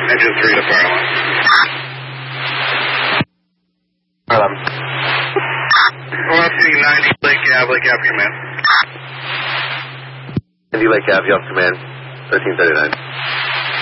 Engine 3 to fire alarm. Harlem. Velocity 90 Lake Ave command. 90 Lake Ave, you have command, 1339.